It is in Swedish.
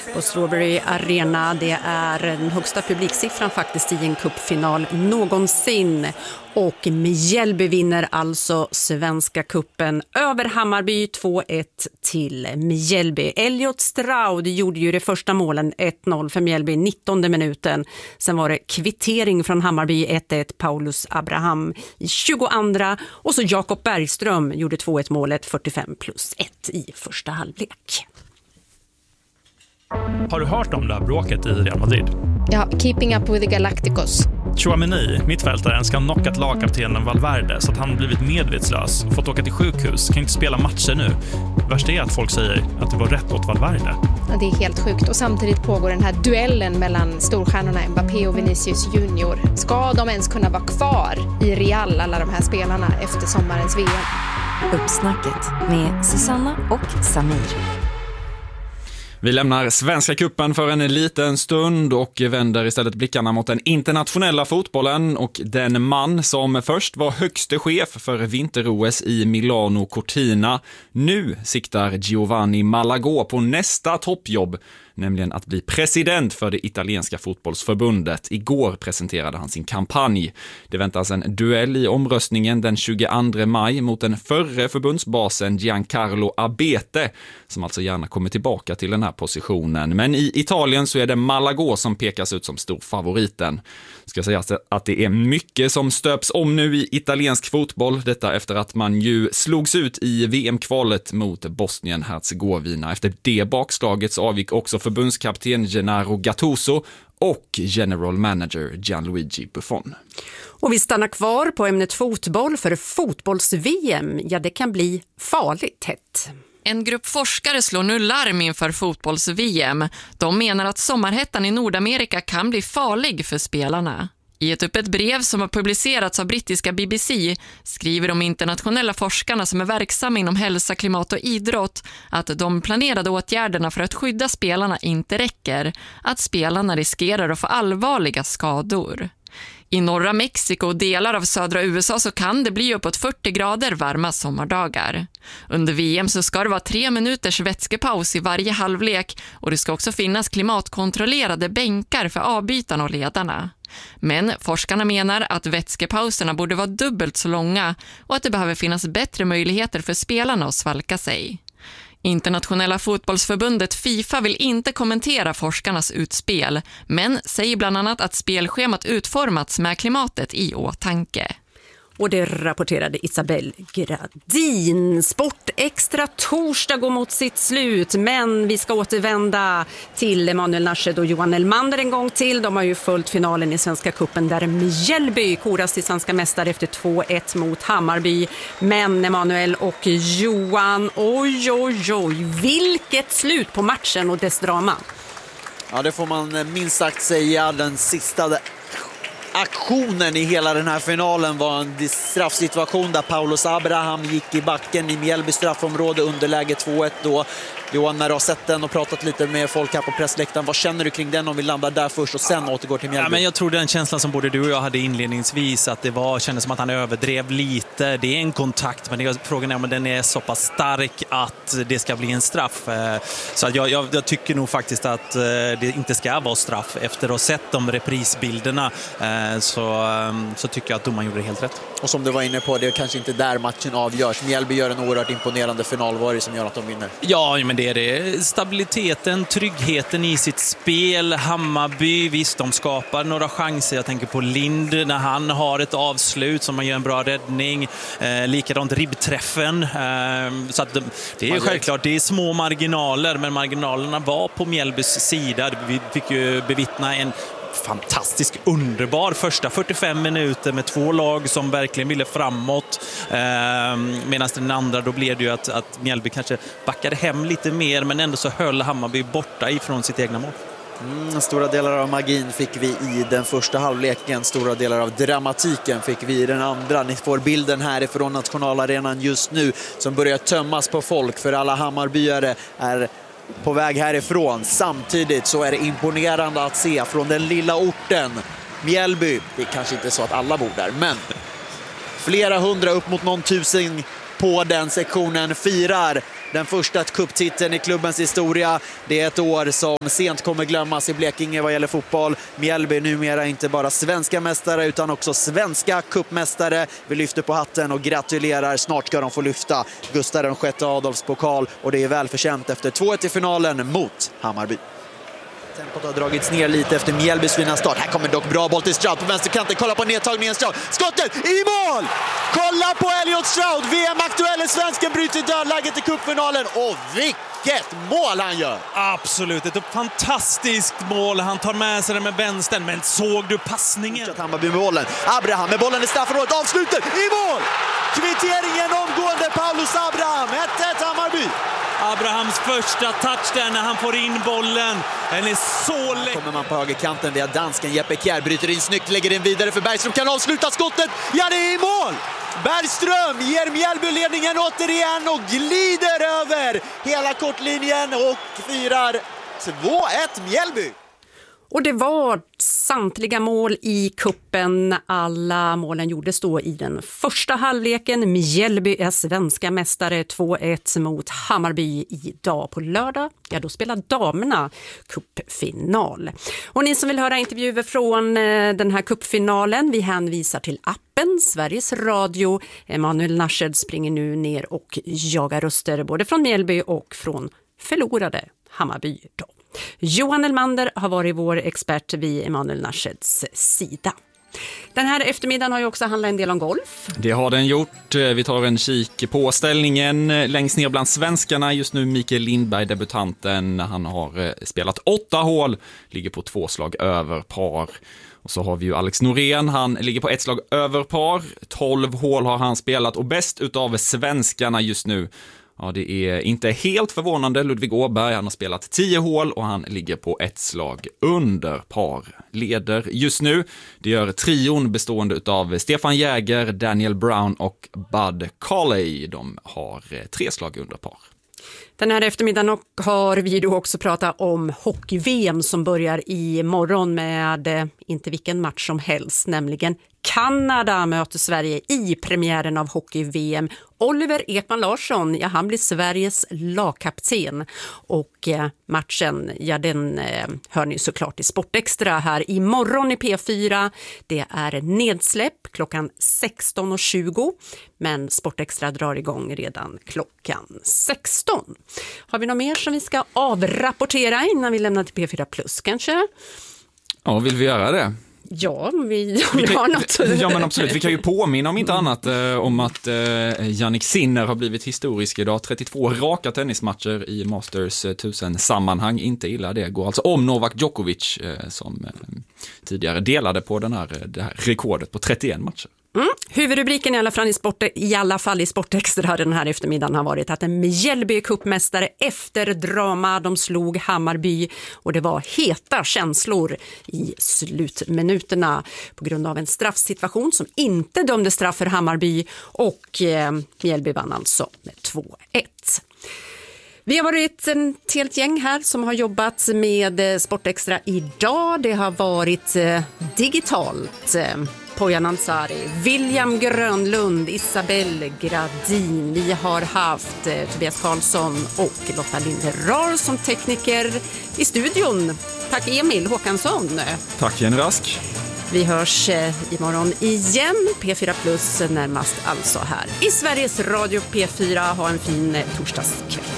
på Strawberry Arena. Det är den högsta publiksiffran faktiskt i en cupfinal någonsin. Och Mjällby vinner alltså Svenska kuppen över Hammarby 2-1 till Mjällby. Elliot Stroud gjorde ju det första målen 1-0 för Mjällby 19:e minuten. Sen var det kvittering från Hammarby 1-1, Paulus Abraham i 22:a. Och så Jakob Bergström gjorde 2-1 målet 45+1 i första halvlek. Har du hört om det här bråket i Real Madrid? Ja, keeping up with the Galacticos. Tchouaméni, mittfältaren, ska ha knockat lagkaptenen Valverde så att han blivit medvetslös, fått åka till sjukhus, kan inte spela matcher nu. Värst är att folk säger att det var rätt åt Valverde. Ja, det är helt sjukt. Och samtidigt pågår den här duellen mellan storstjärnorna Mbappé och Vinicius Junior. Ska de ens kunna vara kvar i Real, alla de här spelarna, efter sommarens VM? Uppsnacket med Susanna och Samir. Vi lämnar Svenska kuppen för en liten stund och vänder istället blickarna mot den internationella fotbollen och den man som först var högste chef för vinter-OS i Milano Cortina. Nu siktar Giovanni Malagò på nästa toppjobb, nämligen att bli president för det italienska fotbollsförbundet. Igår presenterade han sin kampanj. Det väntas en duell i omröstningen den 22 maj mot den förre förbundsbasen Giancarlo Abete, som alltså gärna kommer tillbaka till den här positionen. Men i Italien så är det Malagò som pekas ut som stor favoriten. Ska säga att det är mycket som stöps om nu i italiensk fotboll. Detta efter att man ju slogs ut i VM-kvalet mot Bosnien-Herzegovina. Efter det bakslaget så avgick också förbundskapten Gennaro Gattuso och general manager Gianluigi Buffon. Och vi stannar kvar på ämnet fotboll, för fotbolls-VM, ja, det kan bli farligt hett. En grupp forskare slår nu larm inför fotbolls-VM. De menar att sommarhettan i Nordamerika kan bli farlig för spelarna. I ett öppet brev som har publicerats av brittiska BBC skriver de internationella forskarna som är verksamma inom hälsa, klimat och idrott att de planerade åtgärderna för att skydda spelarna inte räcker, att spelarna riskerar att få allvarliga skador. I norra Mexiko och delar av södra USA så kan det bli uppåt 40 grader varma sommardagar. Under VM så ska det vara 3 minuters vätskepaus i varje halvlek och det ska också finnas klimatkontrollerade bänkar för avbytarna och ledarna. Men forskarna menar att vätskepauserna borde vara dubbelt så långa och att det behöver finnas bättre möjligheter för spelarna att svalka sig. Internationella fotbollsförbundet FIFA vill inte kommentera forskarnas utspel, men säger bland annat att spelschemat utformats med klimatet i åtanke. Och det rapporterade Isabel Gradin. Sport extra torsdag går mot sitt slut, men vi ska återvända till Emanuel Nasched och Johan Elmander en gång till. De har ju följt finalen i Svenska kuppen där Mjällby koras till svenska mästare efter 2-1 mot Hammarby. Men Emanuel och Johan, oj, vilket slut på matchen och dess drama. Ja, det får man minst sagt säga. Den sista aktionen i hela den här finalen var en straffsituation där Paulus Abraham gick i backen i Mjällby straffområde, underläge 2-1 då. Johan, när du har sett den och pratat lite med folk här på pressläktaren, vad känner du kring den om vi landar där först och sen återgår till Mjällby? Ja, men jag tror den känslan som både du och jag hade inledningsvis, att det kändes som att han överdrev lite. Det är en kontakt, men frågan är om den är så pass stark att det ska bli en straff. Så att jag tycker nog faktiskt att det inte ska vara straff. Efter att ha sett de reprisbilderna så tycker jag att domaren gjorde det helt rätt. Och som du var inne på, det är kanske inte där matchen avgörs. Mjällby gör en oerhört imponerande finalvarg som gör att de vinner. Ja, men det är det. Stabiliteten, tryggheten i sitt spel. Hammarby, visst, de skapar några chanser. Jag tänker på Lind när han har ett avslut som man gör en bra räddning. Likadant ribbträffen. Så att det är självklart, det är små marginaler, men marginalerna var på Mjällbys sida. Vi fick ju bevittna en fantastisk, underbar första 45 minuter med två lag som verkligen ville framåt. Medan den andra, då blev det ju att Mjällby kanske backade hem lite mer, men ändå så höll Hammarby borta ifrån sitt egna mål. Stora delar av magin fick vi i den första halvleken. Stora delar av dramatiken fick vi i den andra. Ni får bilden här ifrån nationalarenan just nu som börjar tömmas på folk, för alla Hammarbyare är på väg härifrån. Samtidigt så är det imponerande att se från den lilla orten Mjällby. Det är kanske inte så att alla bor där, men flera hundra, upp mot någon tusen på den sektionen firar den första cuptiteln i klubbens historia. Det är ett år som sent kommer glömmas i Blekinge vad gäller fotboll. Mjällby numera inte bara svenska mästare utan också svenska cupmästare. Vi lyfter på hatten och gratulerar. Snart ska de få lyfta Gustav VI Adolfs pokal och det är välförtjänt efter 2-1 i finalen mot Hammarby. Tempot har dragits ner lite efter Mjällbys fina start. Här kommer dock bra boll till Stroud på vänsterkanten. Kolla på nedtagningen Stroud. Skottet i mål! Kolla på Elliot Stroud. VM-aktuelle svensken bryter dödläget i cupfinalen. Och vilket mål han gör! Absolut, ett fantastiskt mål. Han tar med sig den med vänstern. Men såg du passningen? Hammarby med bollen. Abraham med bollen i straffområdet. Avslutet i mål! Kvitteringen omgående Paulus Abraham. 1-1 Hammarby. Abrahams första touch där när han får in bollen. Den är så lätt. Kommer man på högerkanten via dansken Jeppe Kjær. Bryter in snyggt, lägger in vidare för Bergström. Kan avsluta skottet. Ja, det är i mål! Bergström ger Mjällby ledningen återigen och glider över hela kortlinjen och firar 2-1 Mjällby. Och det var samtliga mål i kuppen. Alla målen gjordes då i den första halvleken. Mjällby är svenska mästare 2-1 mot Hammarby idag på lördag. Ja, då spelar damerna cupfinal. Och ni som vill höra intervjuer från den här cupfinalen, vi hänvisar till appen Sveriges Radio. Emanuel Nasched springer nu ner och jagar röster både från Mjällby och från förlorade Hammarby då. Johan Elmander har varit vår expert vid Emanuel Nascheds sida. Den här eftermiddagen har ju också handlat en del om golf. Det har den gjort. Vi tar en kik på ställningen längst ner bland svenskarna. Just nu Mikael Lindberg, debutanten. Han har spelat 8 hål, ligger på 2 slag över par. Och så har vi ju Alex Norén, han ligger på 1 slag över par. 12 hål har han spelat och bäst utav svenskarna just nu. Ja, det är inte helt förvånande. Ludvig Åberg, han har spelat 10 hål och han ligger på 1 slag under par. Leder just nu. Det gör trion bestående utav Stefan Jäger, Daniel Brown och Bud Colley. De har 3 slag under par. Den här eftermiddagen har vi då också pratat om hockey-VM som börjar i morgon med inte vilken match som helst, nämligen Kanada möter Sverige i premiären av hockey-VM. Oliver Ekman Larsson, ja, han blir Sveriges lagkapten och matchen, ja, den hör ni såklart i Sportextra här imorgon i P4. Det är nedsläpp klockan 16:20, men Sportextra drar igång redan klockan 16. Har vi något mer som vi ska avrapportera innan vi lämnar till P4 Plus kanske? Ja, vill vi göra det? Ja, vi har något. Ja, men absolut. Vi kan ju påminna om inte annat om att Jannik Sinner har blivit historisk idag. 32 raka tennismatcher i Masters 1000-sammanhang. Inte illa det. Går alltså om Novak Djokovic som tidigare delade på det här rekordet på 31 matcher. Huvudrubriken i alla fall i Sportextra den här eftermiddagen har varit att en Mjällby är cupmästare efter drama. De slog Hammarby och det var heta känslor i slutminuterna på grund av en straffsituation som inte dömde straff för Hammarby och Mjällby vann alltså med 2-1. Vi har varit en helt gäng här som har jobbat med Sportextra idag. Det har varit digitalt. Pojan Ansari, William Grönlund, Isabelle Gradin. Vi har haft Tobias Karlsson och Lotta Linderar som tekniker i studion. Tack Emil Håkansson. Tack Jenny Rask. Vi hörs imorgon igen. P4 Plus närmast alltså här i Sveriges Radio P4. Ha en fin torsdagskväll.